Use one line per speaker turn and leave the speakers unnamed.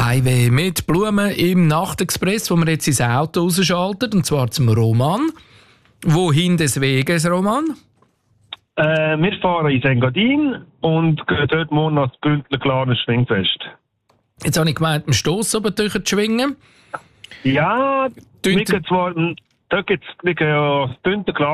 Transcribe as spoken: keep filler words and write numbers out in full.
Heimweh mit Blumen im Nachtexpress, wo wir jetzt ins Auto rausschalten, und zwar zum Roman. Wohin des Weges, Roman?
Äh, wir fahren ins Engadin und gehen dort morgen nach Bündner Glaner Schwingfest.
Jetzt habe ich gemeint, im Stoss oben zu schwingen.
Ja,
Dünnt-
wir gehen zwar, da gibt's, wir gehen ja Bündner Glaner